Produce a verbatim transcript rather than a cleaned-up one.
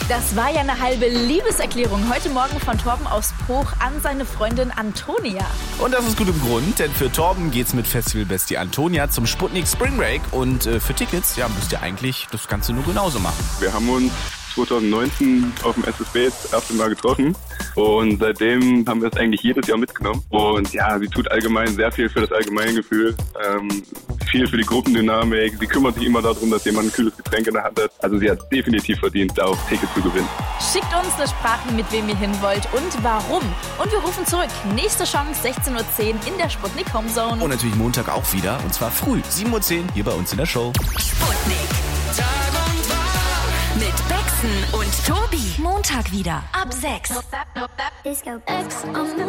Das war ja eine halbe Liebeserklärung heute Morgen von Torben aus Bruch an seine Freundin Antonia. Und das ist gut im Grund, denn für Torben geht's mit Festivalbestie Antonia zum Sputnik Spring Break. Und äh, für Tickets, ja, müsst ihr eigentlich das Ganze nur genauso machen. Wir haben uns zwanzig neunzehn auf dem S S B das erste Mal getroffen und seitdem haben wir es eigentlich jedes Jahr mitgenommen. Und ja, sie tut allgemein sehr viel für das Allgemeingefühl, ähm, viel für die Gruppendynamik. Sie kümmert sich immer darum, dass jemand ein kühles Getränk in der Hand hat. Also sie hat definitiv verdient, da auch Ticket zu gewinnen. Schickt uns eine Sprache, mit wem ihr hin wollt und warum. Und wir rufen zurück. Nächste Chance, sechzehn Uhr zehn in der Sputnik Homezone. Und natürlich Montag auch wieder, und zwar früh, sieben Uhr zehn hier bei uns in der Show. Sputnik. Tag und Tag mit Bexen und Tobi. Montag wieder ab sechs. Disco X on the